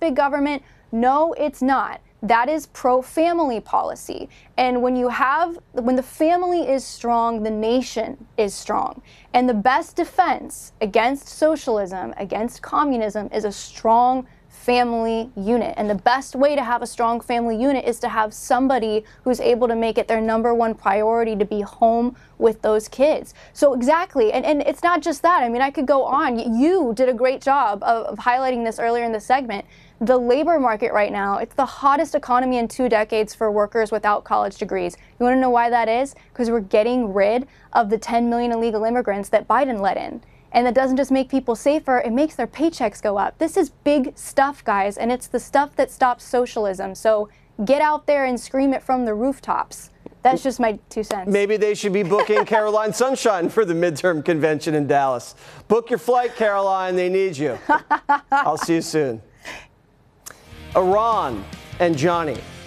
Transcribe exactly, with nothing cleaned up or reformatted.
big government? No, it's not. That is pro-family policy. And when you have, when the family is strong, the nation is strong. And the best defense against socialism, against communism, is a strong family unit. And the best way to have a strong family unit is to have somebody who's able to make it their number one priority to be home with those kids. So exactly, and, and it's not just that. I mean, I could go on. You did a great job of, of highlighting this earlier in the segment. The labor market right now, it's the hottest economy in two decades for workers without college degrees. You want to know why that is? Because we're getting rid of the ten million illegal immigrants that Biden let in. And that doesn't just make people safer, it makes their paychecks go up. This is big stuff, guys, and it's the stuff that stops socialism. So get out there and scream it from the rooftops. That's just my two cents. Maybe they should be booking Caroline Sunshine for the midterm convention in Dallas. Book your flight, Caroline, they need you. I'll see you soon. Iran and Johnny.